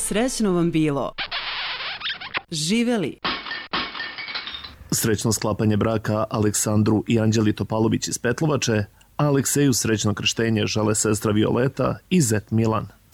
Srećno vam bilo. Živeli. Srećno sklapanje braka Aleksandru i Anđeli Topalović iz Petlovače, a Alekseju srećno krštenje žele sestra Violeta i zet Milan.